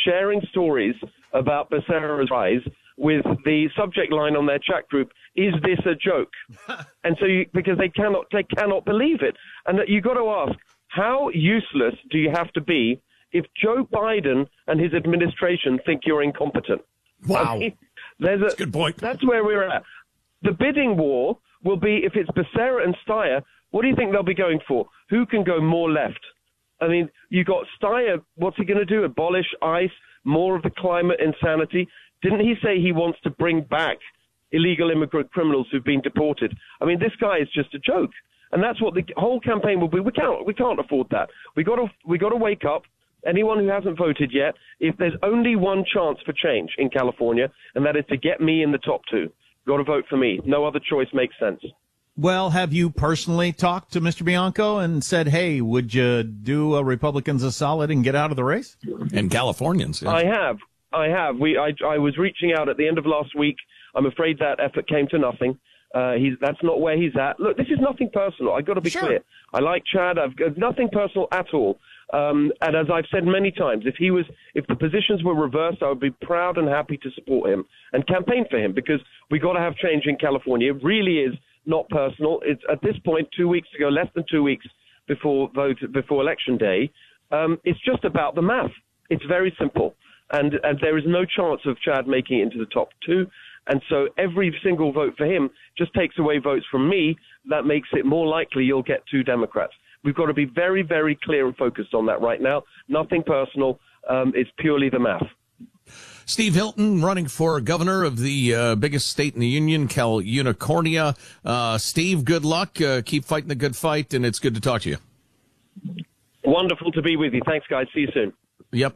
sharing stories about Becerra's rise with the subject line on their chat group, "Is this a joke?" And so, because they cannot believe it. And that you've got to ask, how useless do you have to be if Joe Biden and his administration think you're incompetent? Wow. I mean, that's a good point. That's where we're at. The bidding war will be, if it's Becerra and Steyer, what do you think they'll be going for? Who can go more left? I mean, you got Steyer, what's he going to do? Abolish ICE, more of the climate insanity? Didn't he say he wants to bring back illegal immigrant criminals who've been deported? I mean, this guy is just a joke. And that's what the whole campaign will be. We can't afford that. We got to wake up. Anyone who hasn't voted yet, if there's only one chance for change in California, and that is to get me in the top two, got to vote for me. No other choice makes sense. Well, have you personally talked to Mr. Bianco and said, hey, would you do Republicans a solid and get out of the race? And Californians. Yes. I have. I was reaching out at the end of last week. I'm afraid that effort came to nothing. That's not where he's at. Look, this is nothing personal. I've got to be clear. I like Chad. I've got nothing personal at all. And as I've said many times, if the positions were reversed, I would be proud and happy to support him and campaign for him, because we got to have change in California. It really is not personal. It's at this point, 2 weeks ago, less than 2 weeks before election day. It's just about the math. It's very simple, and there is no chance of Chad making it into the top two. And so every single vote for him just takes away votes from me. That makes it more likely you'll get two Democrats. We've got to be very, very clear and focused on that right now. Nothing personal. It's purely the math. Steve Hilton running for governor of the biggest state in the union, Cal Unicornia. Steve, good luck. Keep fighting the good fight, and it's good to talk to you. Wonderful to be with you. Thanks, guys. See you soon. Yep.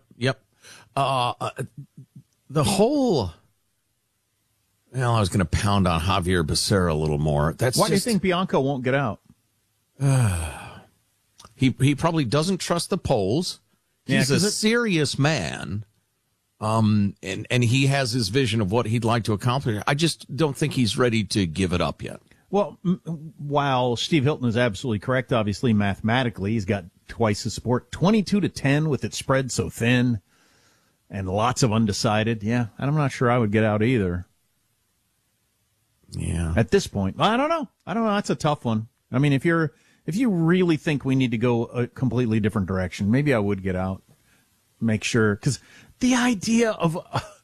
The whole... Well, I was going to pound on Javier Becerra a little more. Why do you think Bianco won't get out? He probably doesn't trust the polls. He's a serious man. And he has his vision of what he'd like to accomplish. I just don't think he's ready to give it up yet. Well, while Steve Hilton is absolutely correct, obviously, mathematically, he's got twice the support, 22-10 with it spread so thin and lots of undecided. Yeah, I'm not sure I would get out either. Yeah. At this point, I don't know. That's a tough one. I mean, if you really think we need to go a completely different direction, maybe I would get out. Make sure, because the idea of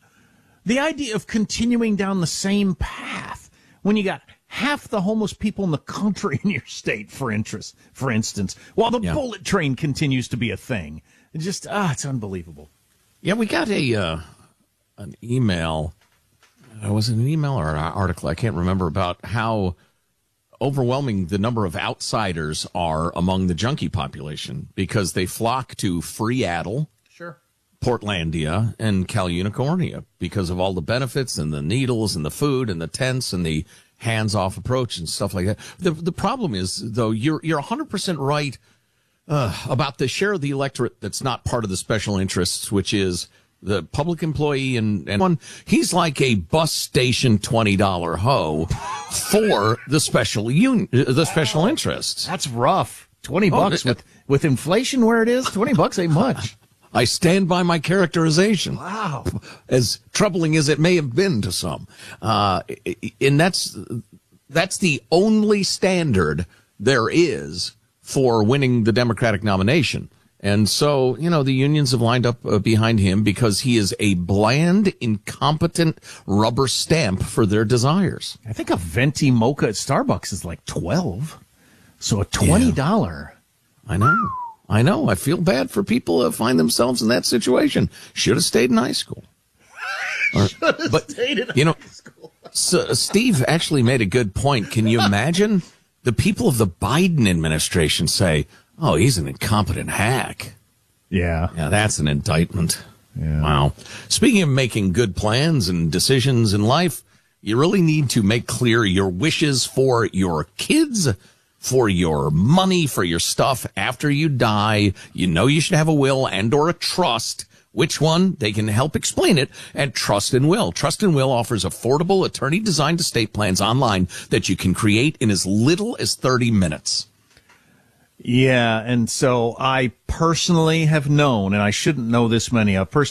continuing down the same path when you got half the homeless people in the country in your state, for instance, while the bullet train continues to be a thing, it's unbelievable. Yeah, we got an email. Was it an email or an article? I can't remember, about how overwhelming the number of outsiders are among the junkie population because they flock to Freadtle, Portlandia, and Cal Unicornia because of all the benefits and the needles and the food and the tents and the hands-off approach and stuff like that. The problem is, though, you're 100% right about the share of the electorate that's not part of the special interests, which is the public employee and one. He's like a bus station $20 hoe for the special interests. That's rough. $20 with inflation where it is. $20 ain't much. I stand by my characterization. Wow. As troubling as it may have been to some. And that's the only standard there is for winning the Democratic nomination. And so, the unions have lined up behind him because he is a bland, incompetent rubber stamp for their desires. I think a venti mocha at Starbucks is like $12. So a $20. Yeah. I know. I feel bad for people who find themselves in that situation. Should have stayed in high school. Stayed in high school. So Steve actually made a good point. Can you imagine the people of the Biden administration say, oh, he's an incompetent hack. Yeah. Yeah, that's an indictment. Yeah. Wow. Speaking of making good plans and decisions in life, you really need to make clear your wishes for your kids, for your money, for your stuff after you die. You should have a will and or a trust. Which one? They can help explain it at Trust and Will. Trust and Will offers affordable attorney-designed estate plans online that you can create in as little as 30 minutes. Yeah, and so I personally have known, and I shouldn't know this many, I've personally